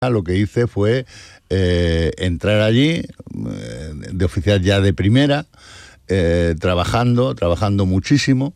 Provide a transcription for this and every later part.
lo que hice fue entrar allí de oficial ya de primera, trabajando muchísimo.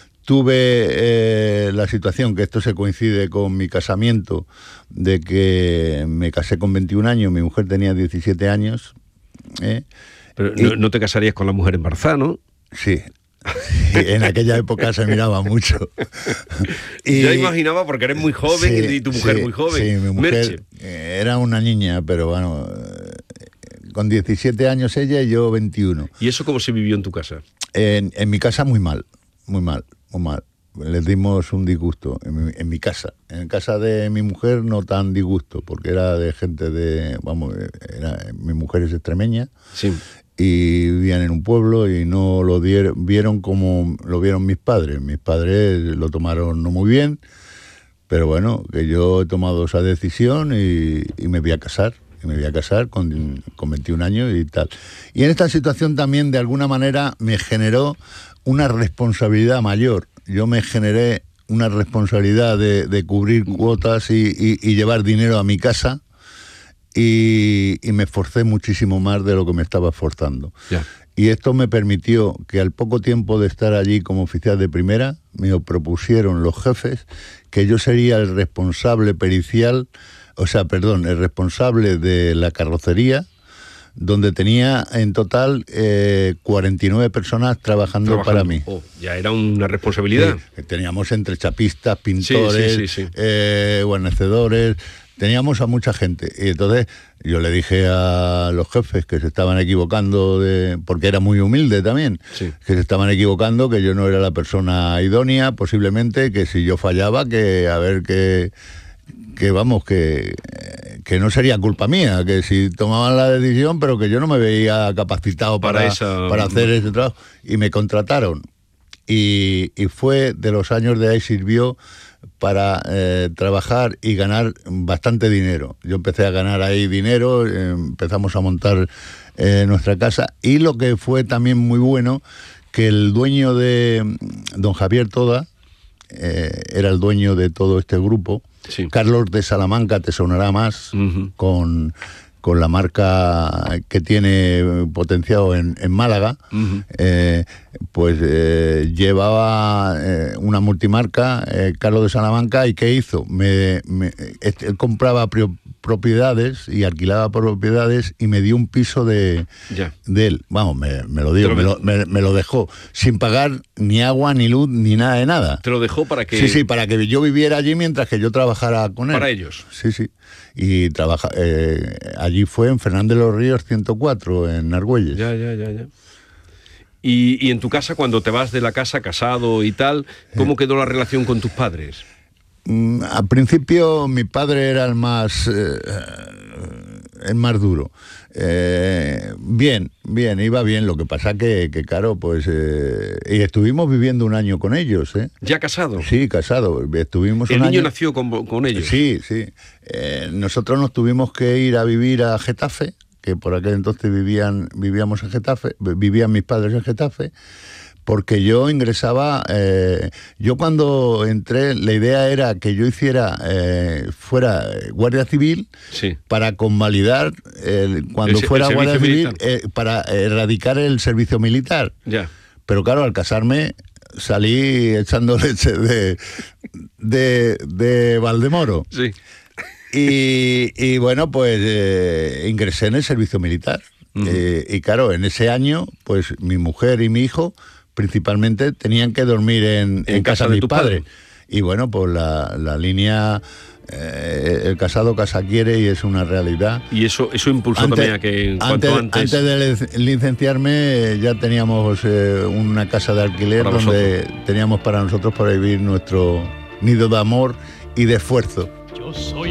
Tuve la situación, que esto se coincide con mi casamiento, de que me casé con 21 años, mi mujer tenía 17 años. Pero no te casarías con la mujer embarazada, ¿no? Sí. En aquella época se miraba mucho. Ya imaginaba, porque eres muy joven, y tu mujer muy joven. Sí, mi mujer era una niña, pero bueno, con 17 años ella y yo 21. ¿Y eso cómo se vivió en tu casa? En mi casa muy mal. Les dimos un disgusto en mi casa. En casa de mi mujer no tan disgusto, porque era de gente mi mujer es extremeña. Sí. Y vivían en un pueblo y no lo vieron como lo vieron mis padres. Mis padres lo tomaron no muy bien, pero bueno, que yo he tomado esa decisión y me voy a casar. Y me voy a casar con 21 años y tal. Y en esta situación también, de alguna manera, me generó una responsabilidad mayor. Yo me generé una responsabilidad de cubrir cuotas y llevar dinero a mi casa. Y me esforcé muchísimo más de lo que me estaba esforzando. Yeah. Y esto me permitió que al poco tiempo de estar allí como oficial de primera, me propusieron los jefes que yo sería el responsable pericial, el responsable de la carrocería, donde tenía en total 49 personas trabajando para mí. Ya era una responsabilidad. Sí, teníamos entre chapistas, pintores, guarnecedores. Teníamos a mucha gente, y entonces yo le dije a los jefes que se estaban equivocando, porque era muy humilde también, que se estaban equivocando, que yo no era la persona idónea, posiblemente, que si yo fallaba, que no sería culpa mía, que si tomaban la decisión, pero que yo no me veía capacitado para hacer ese trabajo, y me contrataron. Y fue de los años de ahí sirvió para trabajar y ganar bastante dinero. Yo empecé a ganar ahí dinero, empezamos a montar nuestra casa, y lo que fue también muy bueno, que el dueño de don Javier Toda, era el dueño de todo este grupo, sí. Carlos de Salamanca, te sonará más, con la marca que tiene potenciado en Málaga, llevaba una multimarca, Carlos de Salamanca, ¿y qué hizo? Él compraba propiedades y alquilaba propiedades y me dio un piso de él. Vamos, me lo dejó sin pagar ni agua, ni luz, ni nada de nada. ¿Te lo dejó para que...? Sí, para que yo viviera allí mientras que yo trabajara con él. ¿Para ellos? Sí. Y allí fue en Fernández de los Ríos 104, en Argüelles. Ya. Y en tu casa, cuando te vas de la casa casado y tal, ¿cómo quedó la relación con tus padres? Al principio mi padre era el más duro. Bien, iba bien. Lo que pasa que claro, pues y estuvimos viviendo un año con ellos. ¿Ya casado? Sí, casado. Estuvimos ¿El un niño año. nació con ellos? Sí. Nosotros nos tuvimos que ir a vivir a Getafe, que por aquel entonces vivíamos en Getafe, vivían mis padres en Getafe. Porque yo ingresaba, yo cuando entré, la idea era que yo fuera guardia civil, para convalidar, cuando fuera guardia civil, para erradicar el servicio militar. Ya. Pero claro, al casarme salí echando leche de Valdemoro. Sí. Y bueno, pues ingresé en el servicio militar. Y claro, en ese año, pues mi mujer y mi hijo principalmente tenían que dormir en casa de mis padres. Y bueno, pues la línea, el casado casa quiere, y es una realidad. Y eso impulsó también a que antes de licenciarme ya teníamos una casa de alquiler donde teníamos para nosotros para vivir nuestro nido de amor y de esfuerzo. Yo soy